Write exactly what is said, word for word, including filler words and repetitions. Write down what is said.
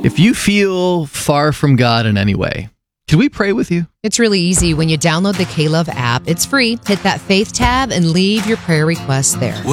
If you feel far from God in any way, could we pray with you? It's really easy. When you download the K-Love app, it's free. Hit that faith tab and leave your prayer request there.